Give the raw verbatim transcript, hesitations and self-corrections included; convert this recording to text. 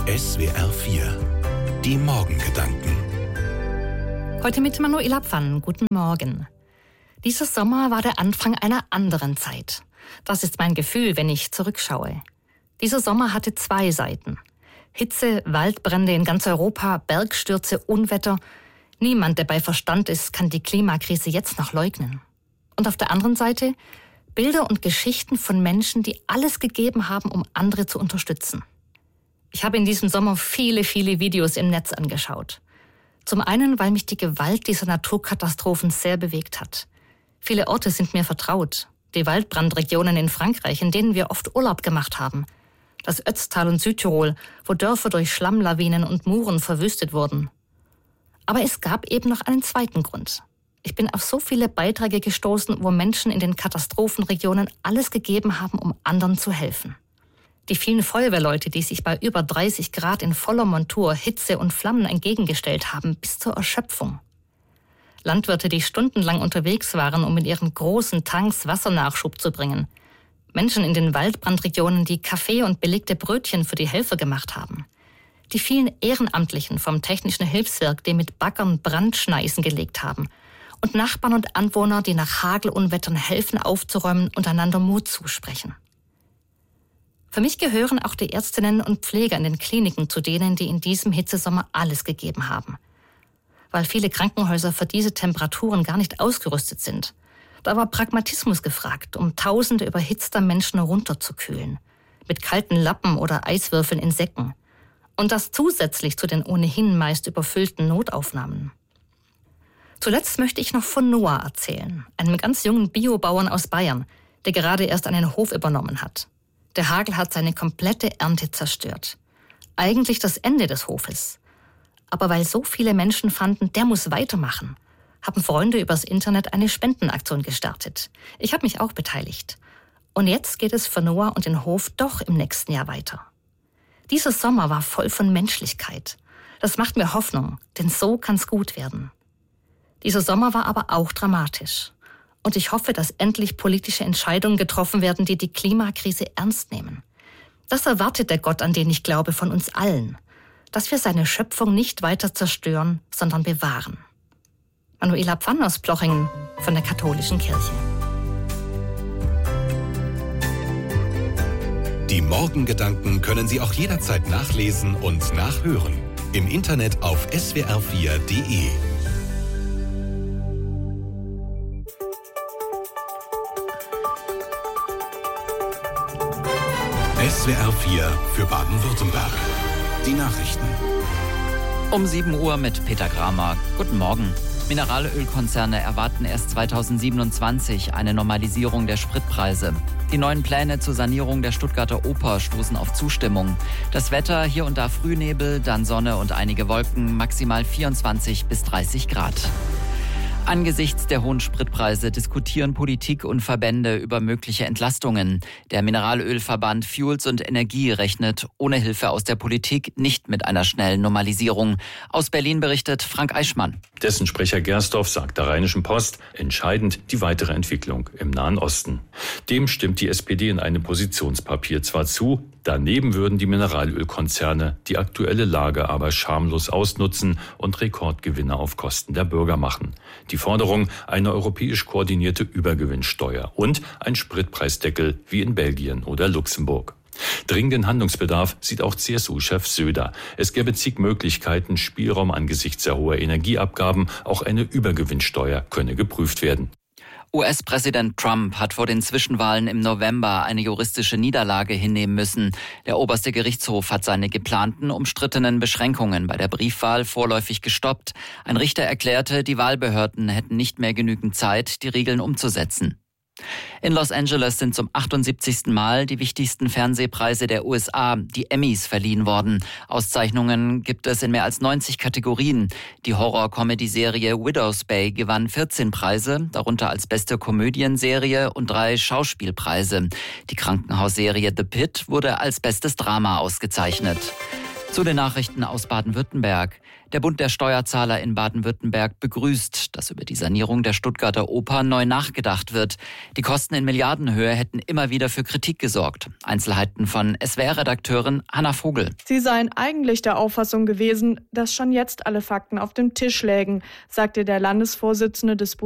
S W R vier. Die Morgengedanken. Heute mit Manuela Pfann. Guten Morgen. Dieser Sommer war der Anfang einer anderen Zeit. Das ist mein Gefühl, wenn ich zurückschaue. Dieser Sommer hatte zwei Seiten. Hitze, Waldbrände in ganz Europa, Bergstürze, Unwetter. Niemand, der bei Verstand ist, kann die Klimakrise jetzt noch leugnen. Und auf der anderen Seite Bilder und Geschichten von Menschen, die alles gegeben haben, um andere zu unterstützen. Ich habe in diesem Sommer viele, viele Videos im Netz angeschaut. Zum einen, weil mich die Gewalt dieser Naturkatastrophen sehr bewegt hat. Viele Orte sind mir vertraut. Die Waldbrandregionen in Frankreich, in denen wir oft Urlaub gemacht haben. Das Ötztal und Südtirol, wo Dörfer durch Schlammlawinen und Muren verwüstet wurden. Aber es gab eben noch einen zweiten Grund. Ich bin auf so viele Beiträge gestoßen, wo Menschen in den Katastrophenregionen alles gegeben haben, um anderen zu helfen. Die vielen Feuerwehrleute, die sich bei über dreißig Grad in voller Montur, Hitze und Flammen entgegengestellt haben, bis zur Erschöpfung. Landwirte, die stundenlang unterwegs waren, um in ihren großen Tanks Wassernachschub zu bringen. Menschen in den Waldbrandregionen, die Kaffee und belegte Brötchen für die Helfer gemacht haben. Die vielen Ehrenamtlichen vom Technischen Hilfswerk, die mit Baggern Brandschneisen gelegt haben. Und Nachbarn und Anwohner, die nach Hagelunwettern helfen aufzuräumen und einander Mut zusprechen. Für mich gehören auch die Ärztinnen und Pfleger in den Kliniken zu denen, die in diesem Hitzesommer alles gegeben haben. Weil viele Krankenhäuser für diese Temperaturen gar nicht ausgerüstet sind. Da war Pragmatismus gefragt, um Tausende überhitzter Menschen runterzukühlen. Mit kalten Lappen oder Eiswürfeln in Säcken. Und das zusätzlich zu den ohnehin meist überfüllten Notaufnahmen. Zuletzt möchte ich noch von Noah erzählen, einem ganz jungen Biobauern aus Bayern, der gerade erst einen Hof übernommen hat. Der Hagel hat seine komplette Ernte zerstört. Eigentlich das Ende des Hofes. Aber weil so viele Menschen fanden, der muss weitermachen, haben Freunde übers Internet eine Spendenaktion gestartet. Ich habe mich auch beteiligt. Und jetzt geht es für Noah und den Hof doch im nächsten Jahr weiter. Dieser Sommer war voll von Menschlichkeit. Das macht mir Hoffnung, denn so kann's gut werden. Dieser Sommer war aber auch dramatisch. Und ich hoffe, dass endlich politische Entscheidungen getroffen werden, die die Klimakrise ernst nehmen. Das erwartet der Gott, an den ich glaube, von uns allen. Dass wir seine Schöpfung nicht weiter zerstören, sondern bewahren. Manuela Pfann aus Plochingen von der Katholischen Kirche. Die Morgengedanken können Sie auch jederzeit nachlesen und nachhören. Im Internet auf S W R vier Punkt de. S W R vier für Baden-Württemberg. Die Nachrichten. Um sieben Uhr mit Peter Kramer. Guten Morgen. Mineralölkonzerne erwarten erst zweitausendsiebenundzwanzig eine Normalisierung der Spritpreise. Die neuen Pläne zur Sanierung der Stuttgarter Oper stoßen auf Zustimmung. Das Wetter, hier und da Frühnebel, dann Sonne und einige Wolken, maximal vierundzwanzig bis dreißig Grad. Angesichts der hohen Spritpreise diskutieren Politik und Verbände über mögliche Entlastungen. Der Mineralölverband Fuels und Energie rechnet ohne Hilfe aus der Politik nicht mit einer schnellen Normalisierung. Aus Berlin berichtet Frank Eichmann. Dessen Sprecher Gersdorf sagt der Rheinischen Post, entscheidend die weitere Entwicklung im Nahen Osten. Dem stimmt die S P D in einem Positionspapier zwar zu, daneben würden die Mineralölkonzerne die aktuelle Lage aber schamlos ausnutzen und Rekordgewinne auf Kosten der Bürger machen. Die Forderung, eine europäisch koordinierte Übergewinnsteuer und ein Spritpreisdeckel wie in Belgien oder Luxemburg. Dringenden Handlungsbedarf sieht auch C S U-Chef Söder. Es gäbe zig Möglichkeiten, Spielraum angesichts der hohen Energieabgaben, auch eine Übergewinnsteuer könne geprüft werden. U S-Präsident Trump hat vor den Zwischenwahlen im November eine juristische Niederlage hinnehmen müssen. Der oberste Gerichtshof hat seine geplanten, umstrittenen Beschränkungen bei der Briefwahl vorläufig gestoppt. Ein Richter erklärte, die Wahlbehörden hätten nicht mehr genügend Zeit, die Regeln umzusetzen. In Los Angeles sind zum achtundsiebzigsten Mal die wichtigsten Fernsehpreise der U S A, die Emmys, verliehen worden. Auszeichnungen gibt es in mehr als neunzig Kategorien. Die Horror-Comedy-Serie Widow's Bay gewann vierzehn Preise, darunter als beste Komödienserie und drei Schauspielpreise. Die Krankenhausserie The Pitt wurde als bestes Drama ausgezeichnet. Zu den Nachrichten aus Baden-Württemberg. Der Bund der Steuerzahler in Baden-Württemberg begrüßt, dass über die Sanierung der Stuttgarter Oper neu nachgedacht wird. Die Kosten in Milliardenhöhe hätten immer wieder für Kritik gesorgt. Einzelheiten von S W R-Redakteurin Hanna Vogel. Sie seien eigentlich der Auffassung gewesen, dass schon jetzt alle Fakten auf dem Tisch lägen, sagte der Landesvorsitzende des Bundes